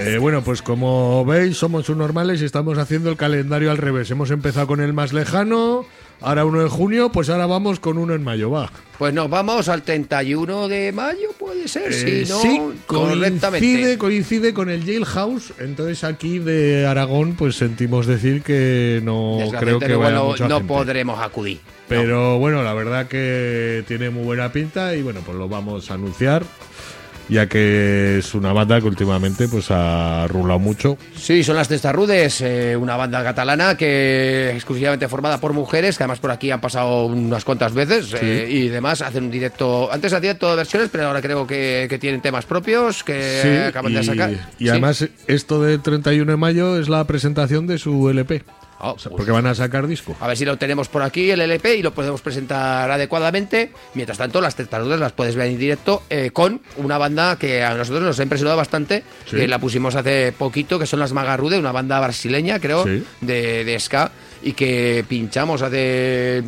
Bueno, pues como veis, somos subnormales y estamos haciendo el calendario al revés. Hemos empezado con el más lejano, ahora 1 de junio, pues ahora vamos con 1 en mayo, va. Pues nos vamos al 31 de mayo, puede ser, si no, sí, correctamente. coincide con el Jailhouse, entonces aquí de Aragón pues sentimos decir que no creo que vaya mucha no gente. podremos acudir. Pero bueno, la verdad que tiene muy buena pinta y bueno, pues lo vamos a anunciar, ya que es una banda que últimamente pues ha rulado mucho. Sí, son las Testarrudes, una banda catalana que exclusivamente formada por mujeres, que además por aquí han pasado unas cuantas veces, y demás, hacen un directo, antes hacían todo versiones, pero ahora creo que tienen temas propios que acaban de sacar. Y además esto de 31 de mayo es la presentación de su LP. Oh, O sea, porque van a sacar disco. A ver si lo tenemos por aquí, el LP, y lo podemos presentar adecuadamente. Mientras tanto, las Testarrudes las puedes ver en directo con una banda que a nosotros nos ha impresionado bastante, que la pusimos hace poquito, que son las Magarrude, una banda brasileña, creo, de ska, y que pinchamos hace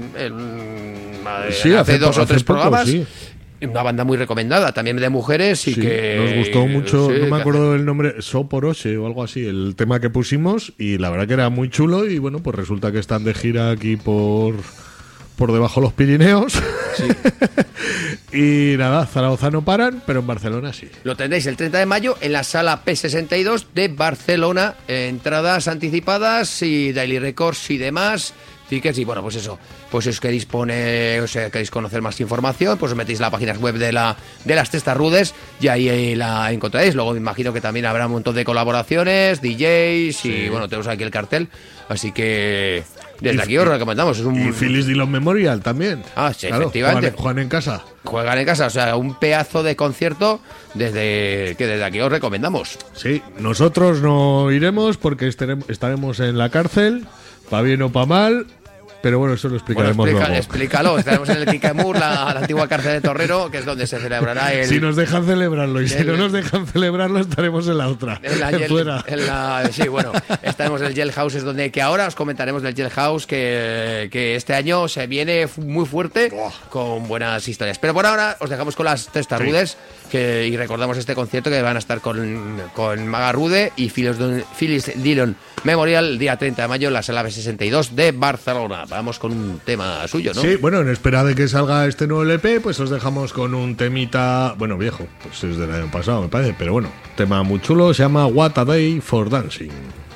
2 o 3 programas. Sí. Una banda muy recomendada, también de mujeres y que... nos gustó mucho, no me acuerdo del nombre, Soporose o algo así, el tema que pusimos, y la verdad que era muy chulo, y bueno, pues resulta que están de gira aquí por debajo de los Pirineos. Sí. Y nada, Zaragoza no paran, pero en Barcelona sí. Lo tendréis el 30 de mayo en la sala P62 de Barcelona, entradas anticipadas y Daily Records y demás. Tickets y bueno, pues eso, pues si os queréis queréis conocer más información, pues os metéis en la página web de las Testarrudes y ahí la encontraréis. Luego me imagino que también habrá un montón de colaboraciones, DJs y bueno, tenemos aquí el cartel, así que desde aquí os recomendamos. Y Phyllis Dillon Memorial también. Ah, sí, claro, efectivamente. Juegan en casa. Juegan en casa, o sea, un pedazo de concierto desde aquí os recomendamos. Sí, nosotros no iremos porque estaremos en la cárcel, pa' bien o pa' mal. Pero bueno, eso lo explicaremos luego. Explícalo, estaremos en el Kikemur, la antigua cárcel de Torrero, que es donde se celebrará el... Si nos dejan celebrarlo, y si no nos dejan celebrarlo, estaremos en la otra, fuera. Sí, bueno, estaremos en el Jailhouse, es donde, que ahora os comentaremos del Jailhouse, que este año se viene muy fuerte, con buenas historias. Pero por ahora os dejamos con las Testarrudes, y recordamos este concierto que van a estar con Magarrude y Phyllis Dillon Memorial el día 30 de mayo en la sala B62 de Barcelona. Vamos con un tema suyo, ¿no? Sí, bueno, en espera de que salga este nuevo LP, pues os dejamos con un temita, bueno, viejo, pues es del año pasado, me parece, pero bueno, tema muy chulo, se llama What a Day for Dancing.